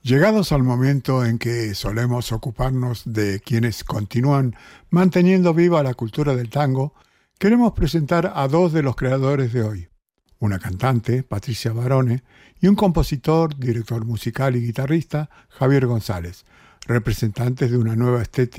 Llegados al momento en que solemos ocuparnos de quienes continúan manteniendo viva la cultura del tango, queremos presentar a dos de los creadores de hoy. Una cantante, Patricia Barone, y un compositor, director musical y guitarrista, Javier González, representantes de una nueva estética